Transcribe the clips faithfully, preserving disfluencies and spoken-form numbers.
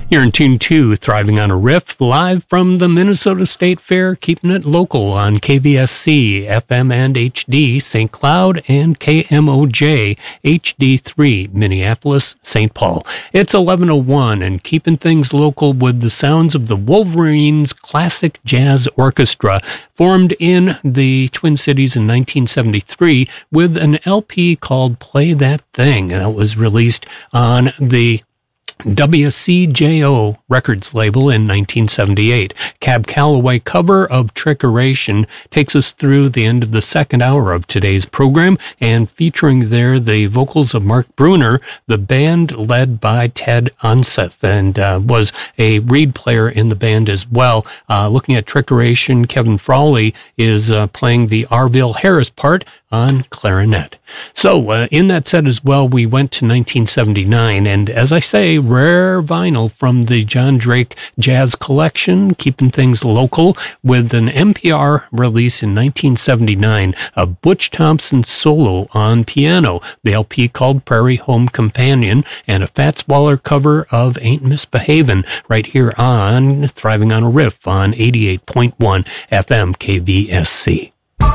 You're in tune to Thriving on a Riff, live from the Minnesota State Fair, keeping it local on K V S C, F M and H D, Saint Cloud, and K M O J, H D three, Minneapolis, Saint Paul. It's eleven oh one, and keeping things local with the sounds of the Wolverines Classic Jazz Orchestra, formed in the Twin Cities in nineteen seventy-three with an L P called Play That Thing. That was released on the W C J O Records label in nineteen seventy-eight. Cab Calloway cover of Trickeration takes us through the end of the second hour of today's program, and featuring there the vocals of Mark Bruner, the band led by Ted Unseth, and uh, was a reed player in the band as well. Uh, looking at Trickeration, Kevin Frawley is uh, playing the Arville Harris part on clarinet. So uh, in that set as well, we went to nineteen seventy-nine, and as I say, rare vinyl from the John Drake Jazz Collection, keeping things local, with an N P R release in nineteen seventy-nine of Butch Thompson solo on piano, the L P called Prairie Home Companion, and a Fats Waller cover of Ain't Misbehavin', right here on Thriving on a Riff on eighty-eight point one F M K V S C.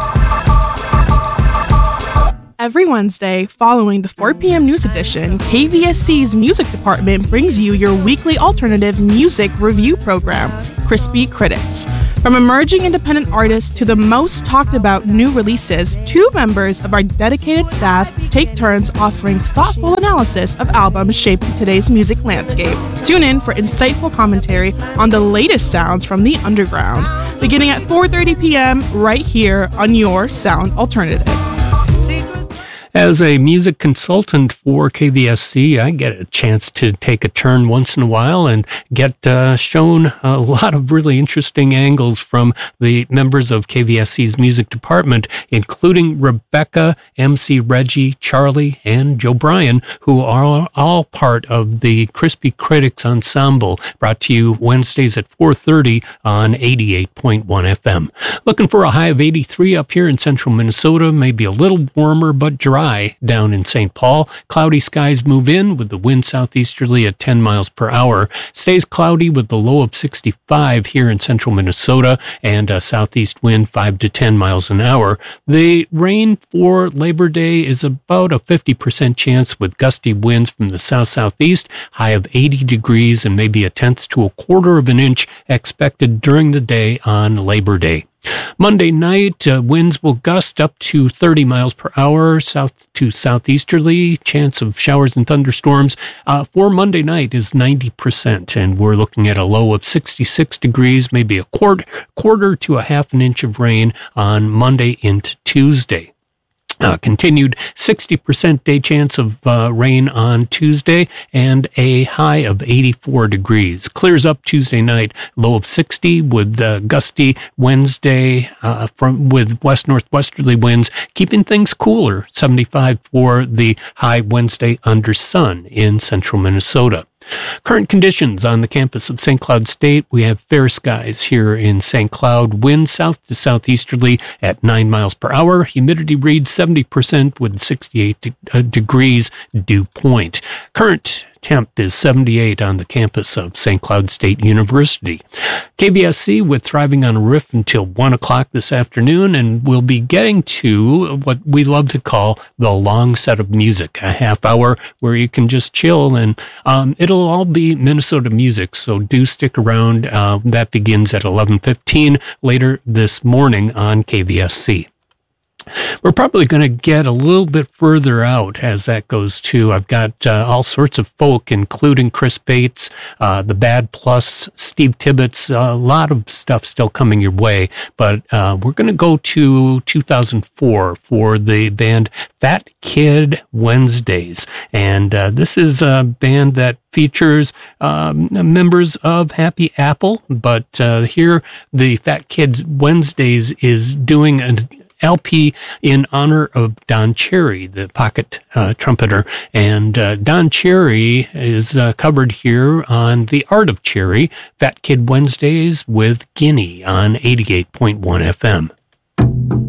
Every Wednesday, following the four p.m. news edition, K V S C's music department brings you your weekly alternative music review program, Crispy Critics. From emerging independent artists to the most talked about new releases, two members of our dedicated staff take turns offering thoughtful analysis of albums shaping today's music landscape. Tune in for insightful commentary on the latest sounds from the underground, beginning at four thirty p.m. right here on your Sound Alternative. As a music consultant for K V S C, I get a chance to take a turn once in a while and get uh, shown a lot of really interesting angles from the members of K V S C's music department, including Rebecca, M C Reggie, Charlie, and Joe Bryan, who are all part of the Crispy Critics Ensemble, brought to you Wednesdays at four thirty on eighty-eight point one F M. Looking for a high of eighty-three up here in central Minnesota, maybe a little warmer but dry down in Saint Paul. Cloudy skies move in with the wind southeasterly at ten miles per hour. Stays cloudy with the low of sixty-five here in central Minnesota, and a southeast wind five to ten miles an hour. The rain for Labor Day is about a fifty percent chance with gusty winds from the south-southeast, high of eighty degrees and maybe a tenth to a quarter of an inch expected during the day on Labor Day. Monday night, uh, winds will gust up to thirty miles per hour, south to southeasterly. Chance of showers and thunderstorms uh, for Monday night is ninety percent, and we're looking at a low of sixty-six degrees, maybe a quarter, quarter to a half an inch of rain on Monday into Tuesday. Uh, continued sixty percent day chance of uh, rain on Tuesday, and a high of eighty-four degrees. Clears up Tuesday night, low of sixty with uh, gusty Wednesday uh, from with west-northwesterly winds, keeping things cooler, seventy-five for the high Wednesday under sun in central Minnesota. Current conditions on the campus of Saint Cloud State. We have fair skies here in Saint Cloud. Wind south to southeasterly at nine miles per hour. Humidity reads seventy percent with sixty-eight de- uh, degrees dew point. Current temp is seventy-eight on the campus of Saint Cloud State University. K V S C with Thriving on a Riff until one o'clock this afternoon, and we'll be getting to what we love to call the long set of music, a half hour where you can just chill, and um, it'll all be Minnesota music, so do stick around. Uh, that begins at eleven fifteen later this morning on K V S C. We're probably going to get a little bit further out as that goes too. I've got uh, all sorts of folk, including Chris Bates, uh, The Bad Plus, Steve Tibbetts, a lot of stuff still coming your way. But uh, we're going to go to two thousand four for the band Fat Kid Wednesdays. And uh, this is a band that features um, members of Happy Apple. But uh, here, the Fat Kids Wednesdays is doing an L P in honor of Don Cherry, the pocket uh, trumpeter. And uh, Don Cherry is uh, covered here on The Art of Cherry, Fat Kid Wednesdays with Guinea on eighty-eight point one F M.